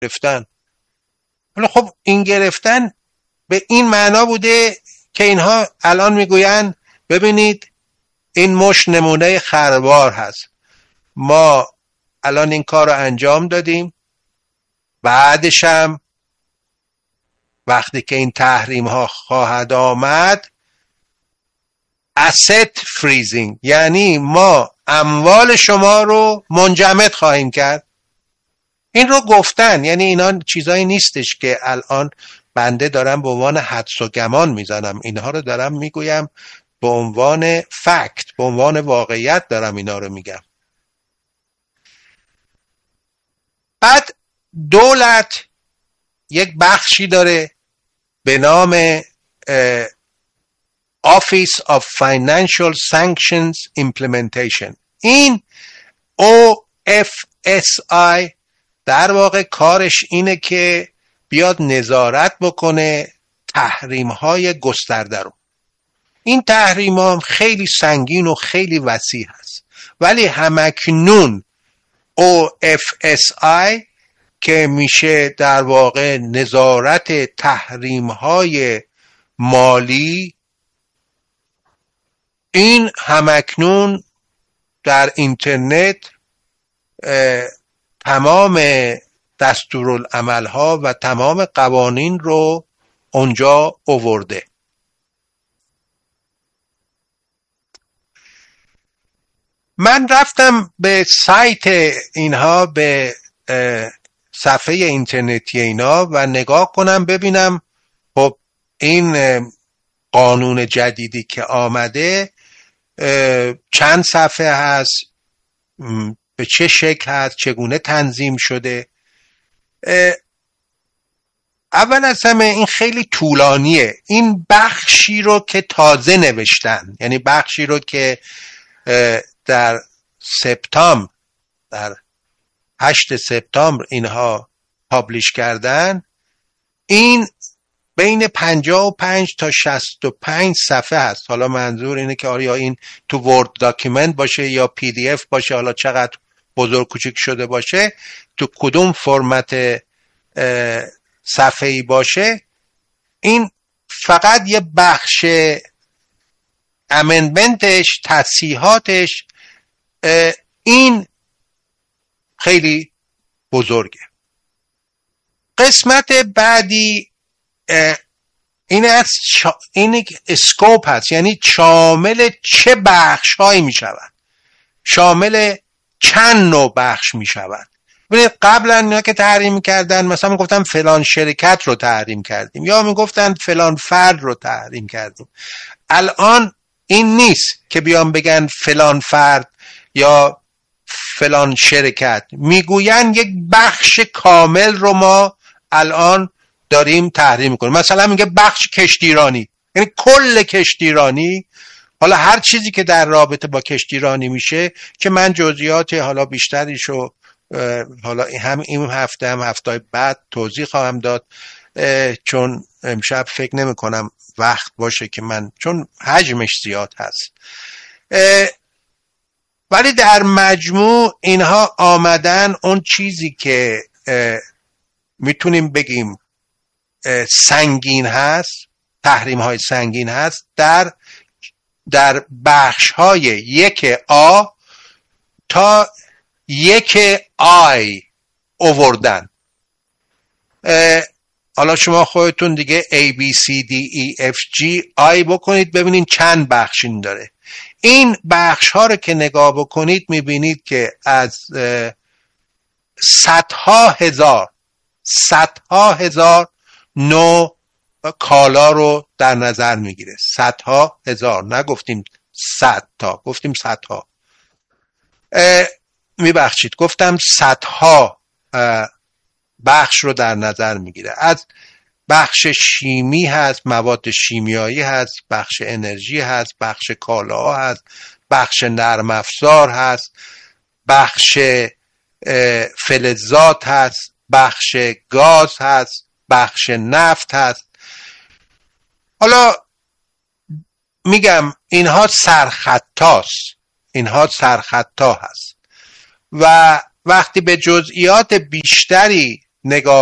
گرفتن. ولی خب این گرفتن به این معنا بوده که اینها الان میگوین ببینید این مش نمونه خروار هست، ما الان این کار رو انجام دادیم، بعدش هم وقتی که این تحریم ها خواهد آمد asset freezing، یعنی ما اموال شما رو منجمد خواهیم کرد. این رو گفتن، یعنی اینا چیزایی نیستش که الان بنده دارم به عنوان حدس و گمان میزنم، اینها رو دارم میگویم به عنوان فکت، به عنوان واقعیت دارم اینا رو میگم. بعد دولت یک بخشی داره به نام Office of Financial Sanctions Implementation. این OFSI در واقع کارش اینه که بیاد نظارت بکنه تحریم های گسترده رو. این تحریم ها خیلی سنگین و خیلی وسیع هست، ولی همکنون OFSI که میشه در واقع نظارت تحریم های مالی، این همکنون در اینترنت تمام دستورالعمل ها و تمام قوانین رو اونجا آورده. من رفتم به سایت اینها، به صفحه اینترنتی اینا و نگاه کنم ببینم خب این قانون جدیدی که آمده چند صفحه هست، به چه شکل هست، چگونه تنظیم شده. اول از همه این خیلی طولانیه. این بخشی رو که تازه نوشتن، یعنی بخشی رو که در سپتامبر، در 8 سپتامبر اینها پابلیش کردن، این بین 55 تا 65 صفحه هست. حالا منظور اینه که آیا این تو ورد داکیومنت باشه یا پی دی اف باشه، حالا چقدر بزرگ کوچک شده باشه، تو کدوم فرمت صفحه‌ای باشه، این فقط یه بخش امندمنتش، تصحیحاتش، این خیلی بزرگه. قسمت بعدی این اسکوپ هست، یعنی شامل چه بخش هایی می شود، شامل چند نوع بخش می شود. ببینید قبلا اینا که تحریم کردن مثلا می گفتن فلان شرکت رو تحریم کردیم یا می گفتن فلان فرد رو تحریم کردیم. الان این نیست که بیان بگن فلان فرد یا فلان شرکت، میگوین یک بخش کامل رو ما الان داریم تحریم کنیم. مثلا میگه بخش کشتیرانی، یعنی کل کشتیرانی، حالا هر چیزی که در رابطه با کشتیرانی میشه که من جزئیات حالا بیشتریشو حالا هم این هفته هم هفته بعد توضیح خواهم داد، چون امشب فکر نمی کنم وقت باشه که من، چون حجمش زیاد هست. ولی در مجموع اینها آمدن اون چیزی که میتونیم بگیم سنگین هست، تحریم های سنگین هست، در بخش های 1A تا 1I آوردن. حالا شما خودتون دیگه A, B, C, D, E, F, G, I بکنید ببینید چند بخش این داره. این بخش ها رو که نگاه بکنید میبینید که از صدها هزار نوع کالا رو در نظر میگیره. صدها هزار، نگفتیم 100 تا، گفتیم صدها. میبخشید گفتم صدها بخش رو در نظر میگیره. از بخش شیمی هست، مواد شیمیایی هست، بخش انرژی هست، بخش کالاها هست، بخش نرم افزار هست، بخش فلزات هست، بخش گاز هست، بخش نفت هست. حالا میگم اینها سرخطاست، اینها سرخطا هست و وقتی به جزئیات بیشتری نگاه